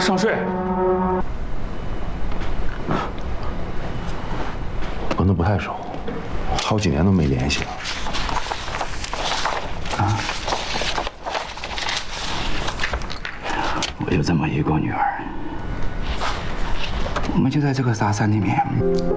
上税。 跟他不太熟，好几年都没联系了。 啊！我有这么一个女儿，我们就在这个沙山里面。